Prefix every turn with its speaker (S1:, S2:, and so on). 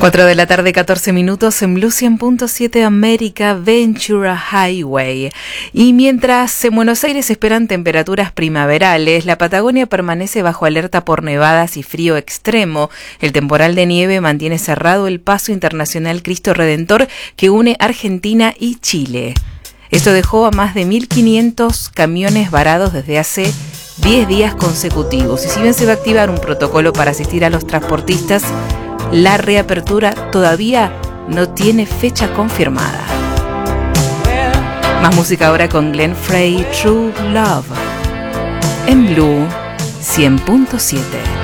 S1: 4 de la tarde, 14 minutos en Blue 100.7 América Ventura Highway. Y mientras en Buenos Aires se esperan temperaturas primaverales, la Patagonia permanece bajo alerta por nevadas y frío extremo. El temporal de nieve mantiene cerrado el paso internacional Cristo Redentor que une Argentina y Chile. Esto dejó a más de 1.500 camiones varados desde hace 10 días consecutivos. Y si bien se va a activar un protocolo para asistir a los transportistas, la reapertura todavía no tiene fecha confirmada. Más música ahora con Glenn Frey, True Love, en Blue 100.7.